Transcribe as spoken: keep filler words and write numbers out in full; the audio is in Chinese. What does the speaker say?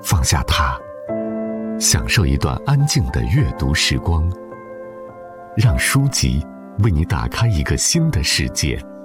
放下它，享受一段安静的阅读时光，让书籍为你打开一个新的世界。